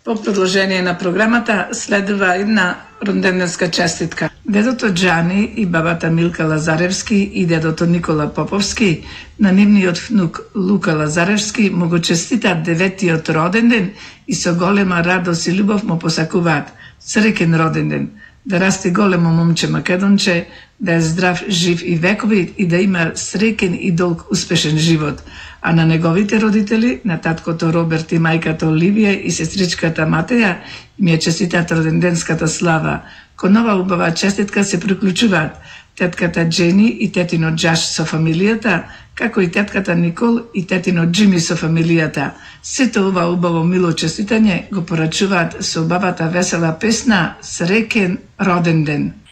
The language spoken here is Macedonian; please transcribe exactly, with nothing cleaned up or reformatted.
По продолжение на програмата следува една рожденденска честитка. Дедото Джани и бабата Милка Лазаревски и дедото Никола Поповски на нивниот внук Лука Лазаревски му го честитат деветиот роден ден и со голема радост и љубов му посакуваат среќен роден ден. Да расте големо момче македонче, да е здрав, жив и вековит и да има среќен и долг успешен живот. А на неговите родители, на таткото Роберт и мајката Оливија и сестричката Матеја, им ја честитат роденденската слава. Кон ова убава честитка се приклучуваат тетката Джени и тетино Джаш со фамилијата, како и тетката Никол и тетино Джими со фамилијата. Сето ова убаво мило честитање го порачуваат со убавата весела песна Среќен роден ден.